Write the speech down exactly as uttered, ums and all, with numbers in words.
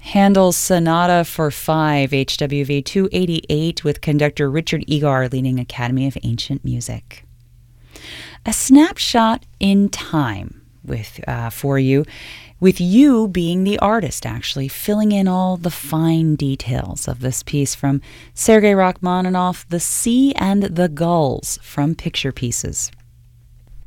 Handel's Sonata for Five, H W V two eighty-eight, with conductor Richard Egar leading Academy of Ancient Music. A snapshot in time with uh, for you, with you being the artist, actually filling in all the fine details of this piece from Sergei Rachmaninoff, The Sea and the Gulls from Picture Pieces.